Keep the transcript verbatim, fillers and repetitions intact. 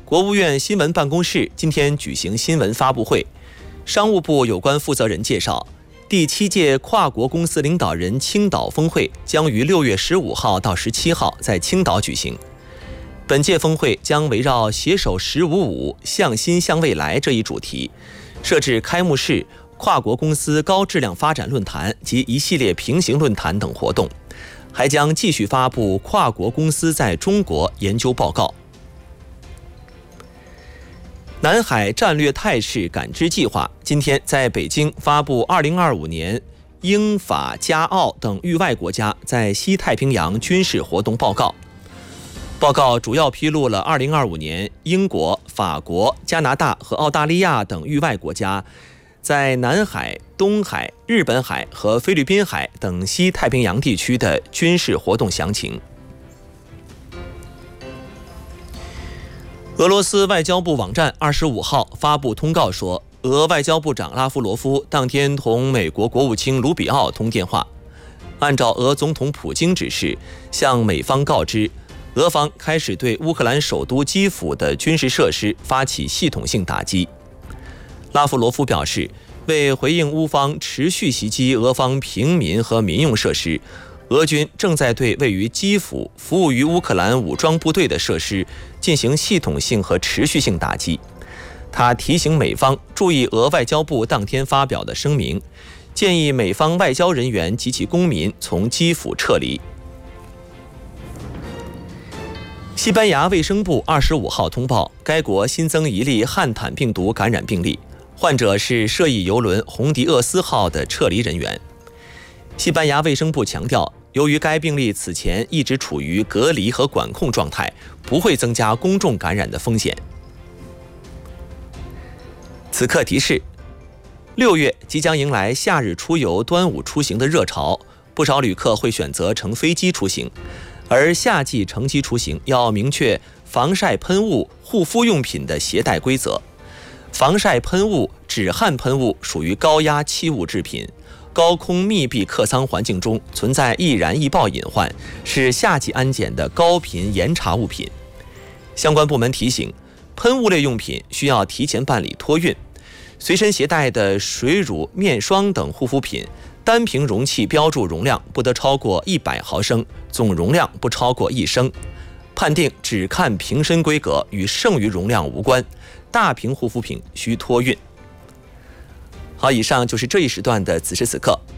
国务院新闻办公室今天举行新闻发布会，商务部有关负责人介绍，第七届跨国公司领导人青岛峰会将于六月十五号到十七号在青岛举行。本届峰会将围绕携手“十五五”向新向未来这一主题，设置开幕式、跨国公司高质量发展论坛及一系列平行论坛等活动，还将继续发布跨国公司在中国研究报告。南海战略态势感知计划今天在北京发布二零二五年英法加澳等域外国家在西太平洋军事活动报告。报告主要披露了二零二五年英国、法国、加拿大和澳大利亚等域外国家在南海、东海、日本海和菲律宾海等西太平洋地区的军事活动详情。俄罗斯外交部网站二十五号发布通告说，俄外交部长拉夫罗夫当天同美国国务卿卢比奥通电话，按照俄总统普京指示，向美方告知，俄方开始对乌克兰首都基辅的军事设施发起系统性打击。拉夫罗夫表示，为回应乌方持续袭击俄方平民和民用设施，俄军正在对位于基辅、服务于乌克兰武装部队的设施进行系统性和持续性打击。他提醒美方注意俄外交部当天发表的声明，建议美方外交人员及其公民从基辅撤离。西班牙卫生部二十五号通报，该国新增一例汉坦病毒感染病例，患者是涉疫邮轮红迪厄斯号的撤离人员。西班牙卫生部强调，由于该病例此前一直处于隔离和管控状态，不会增加公众感染的风险。此刻提示，六月即将迎来夏日出游、端午出行的热潮，不少旅客会选择乘飞机出行，而夏季乘机出行要明确防晒喷雾、护肤用品的携带规则。防晒喷雾、止汗喷雾属于高压气物制品，高空密闭客舱环境中存在易燃易爆隐患，是夏季安检的高频严查物品。相关部门提醒，喷雾类用品需要提前办理托运。随身携带的水乳、面霜等护肤品，单瓶容器标注容量不得超过一百毫升，总容量不超过一升。判定只看瓶身规格，与剩余容量无关。大瓶护肤品需托运。好，以上就是这一时段的此时此刻。